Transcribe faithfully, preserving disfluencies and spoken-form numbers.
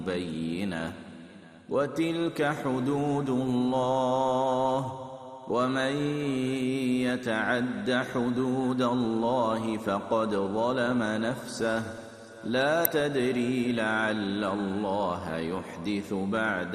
بينة وتلك حدود الله ومن يتعد حدود الله فقد ظلم نفسه لا تدري لعل الله يحدث بعد